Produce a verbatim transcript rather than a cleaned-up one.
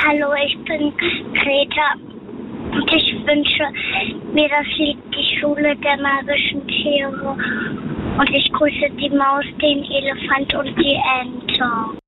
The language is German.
Hallo, ich bin Greta und ich wünsche mir das Lied Die Schule der magischen Tiere und ich grüße die Maus, den Elefant und die Ente.